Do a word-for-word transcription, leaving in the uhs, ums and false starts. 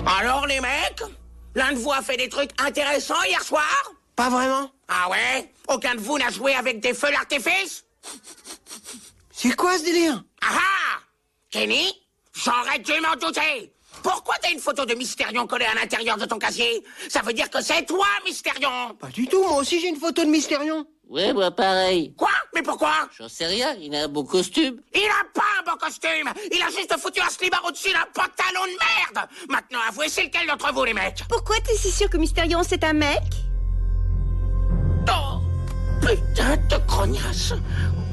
Alors, les mecs, l'un de vous a fait des trucs intéressants hier soir? Pas vraiment. Ah ouais? Aucun de vous n'a joué avec des feux d'artifice? C'est quoi ce délire? Ah ah! Kenny, j'aurais dû m'en douter. Pourquoi t'as une photo de Mystérion collée à l'intérieur de ton casier? Ça veut dire que c'est toi, Mystérion. Pas du tout, moi aussi j'ai une photo de Mystérion. Ouais, moi pareil. Quoi? Mais pourquoi? J'en sais rien, il a un beau costume. Il a pas un beau costume. Il a juste foutu un slibard au-dessus d'un pantalon de merde. Maintenant, avouez, c'est lequel d'entre vous, les mecs? Pourquoi t'es si sûr que Mystérion c'est un mec? Oh, putain de grognasse.